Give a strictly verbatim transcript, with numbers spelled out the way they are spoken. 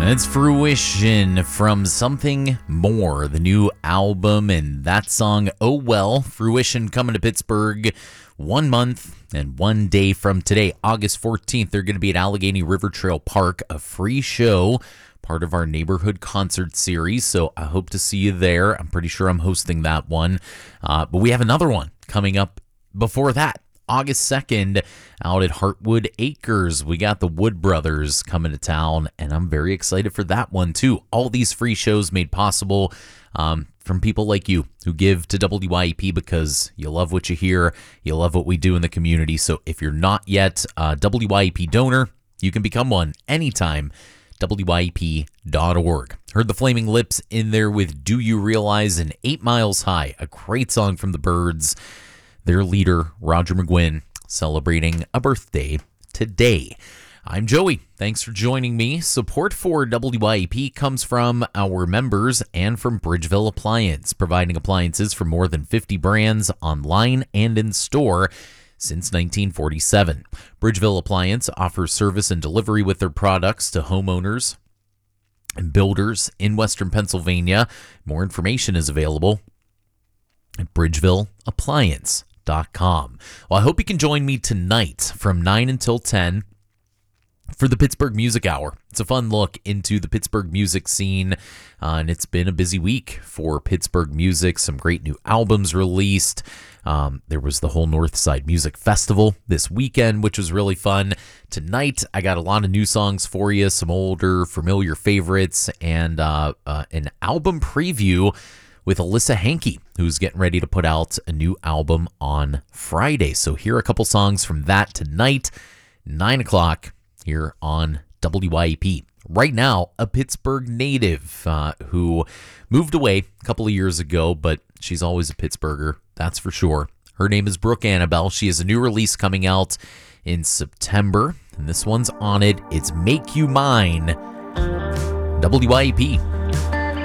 That's Fruition from Something More, the new album, and that song, Oh Well. Fruition coming to Pittsburgh one month and one day from today, August fourteenth. They're going to be at Allegheny River Trail Park, a free show, part of our neighborhood concert series, so I hope to see you there. I'm pretty sure I'm hosting that one, uh, but we have another one coming up before that. August second, out at Heartwood Acres. We got the Wood Brothers coming to town, and I'm very excited for that one, too. All these free shows made possible um, from people like you who give to W Y E P because you love what you hear, you love what we do in the community. So if you're not yet a W Y E P donor, you can become one anytime. W Y E P dot org. Heard the Flaming Lips in there with Do You Realize and Eight Miles High, a great song from the Byrds. Their leader, Roger McGuinn, celebrating a birthday today. I'm Joey. Thanks for joining me. Support for W Y E P comes from our members and from Bridgeville Appliance, providing appliances for more than fifty brands online and in store since nineteen forty-seven. Bridgeville Appliance offers service and delivery with their products to homeowners and builders in Western Pennsylvania. More information is available at bridgeville appliance dot com. Well, I hope you can join me tonight from nine until ten for the Pittsburgh Music Hour. It's a fun look into the Pittsburgh music scene, uh, and it's been a busy week for Pittsburgh music. Some great new albums released. Um, there was the whole Northside Music Festival this weekend, which was really fun. Tonight, I got a lot of new songs for you, some older, familiar favorites, and uh, uh, an album preview with Alyssa Hankey, who's getting ready to put out a new album on Friday. So here are a couple songs from that tonight, nine o'clock here on W Y E P. Right now, a Pittsburgh native uh, who moved away a couple of years ago, but she's always a Pittsburgher, that's for sure. Her name is Brooke Annabelle. She has a new release coming out in September, and this one's on it. It's Make You Mine, W Y E P.